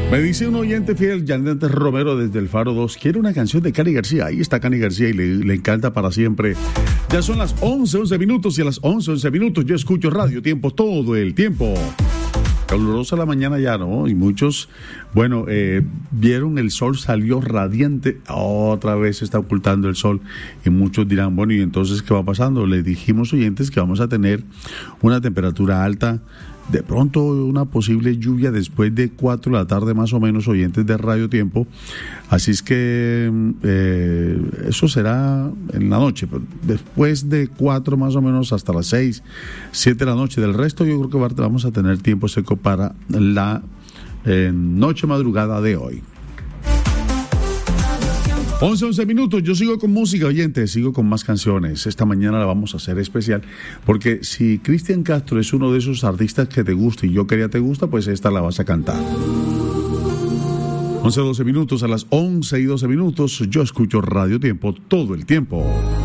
Me dice un oyente fiel, Janet Romero, desde el Faro 2, quiere una canción de Cani García. Ahí está Cani García y le encanta para siempre. Ya son las 11 minutos y a las 11 minutos yo escucho Radio Tiempo todo el tiempo. Calurosa la mañana ya, ¿no? Y muchos, bueno, vieron el sol salió radiante, otra vez se está ocultando el sol y muchos dirán, bueno, ¿y entonces qué va pasando? Les dijimos, oyentes, que vamos a tener una temperatura alta, de pronto una posible lluvia después de 4 de la tarde más o menos, oyentes de Radio Tiempo, así es que eso será en la noche, después de 4 más o menos hasta las 6, 7 de la noche. Del resto yo creo que vamos a tener tiempo seco para la noche madrugada de hoy. 11 minutos, yo sigo con música, oyentes, sigo con más canciones. Esta mañana la vamos a hacer especial, porque si Cristian Castro es uno de esos artistas que te gusta y Yo Quería Te Gusta, pues esta la vas a cantar. 12 minutos, a las 11:12 yo escucho Radio Tiempo todo el tiempo.